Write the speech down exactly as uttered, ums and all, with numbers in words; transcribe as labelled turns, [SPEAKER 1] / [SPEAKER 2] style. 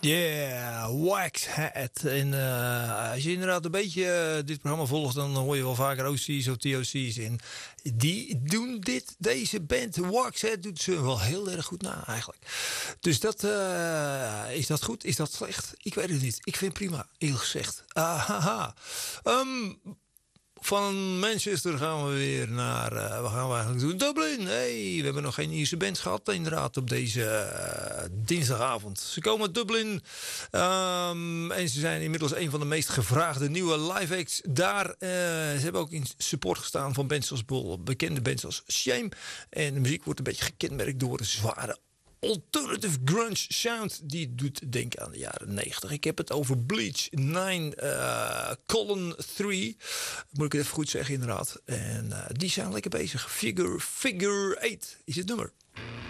[SPEAKER 1] Yeah, Waxhead. En uh, als je inderdaad een beetje uh, dit programma volgt, dan hoor je wel vaker O C's of T O C's. En die doen dit, deze band, Waxhead, doet ze wel heel erg goed na eigenlijk. Dus dat, uh, is dat goed? Is dat slecht? Ik weet het niet. Ik vind het prima, eerlijk gezegd. Ahaha. Um, Van Manchester gaan we weer naar, uh, wat gaan we eigenlijk doen? Dublin. Hey, we hebben nog geen Ierse bands gehad inderdaad op deze uh, dinsdagavond. Ze komen uit Dublin um, en ze zijn inmiddels een van de meest gevraagde nieuwe live acts daar. Uh, ze hebben ook in support gestaan van bands als bekende bands als Shame. En de muziek wordt een beetje gekenmerkt door een zware alternative grunge sound. Die doet denken aan de jaren negentig. Ik heb het over Bleach nine uh, colon three. Moet ik het even goed zeggen inderdaad. En uh, die zijn lekker bezig. Figure, figure eight is het nummer.